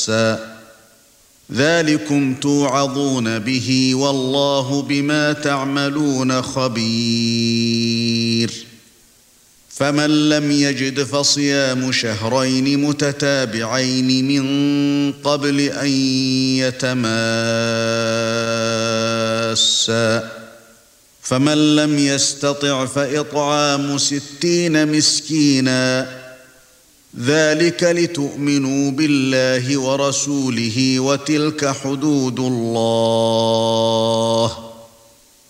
ذلكم توعظون به والله بما تعملون خبير فمن لم يجد فصيام شهرين متتابعين من قبل أن يتماسا فمن لم يستطع فإطعام 60 مسكينا ذلك لتؤمنوا بالله ورسوله وتلك حدود الله